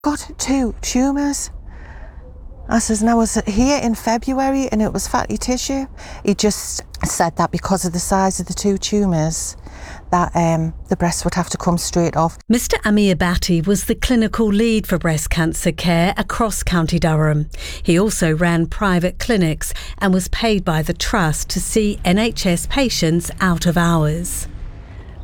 Got 2 tumours. I says, and I was here in February and it was fatty tissue. He just said that because of the size of the 2 tumours, that the breast would have to come straight off. Mr Amir Bhatti was the clinical lead for breast cancer care across County Durham. He also ran private clinics and was paid by the Trust to see NHS patients out of hours.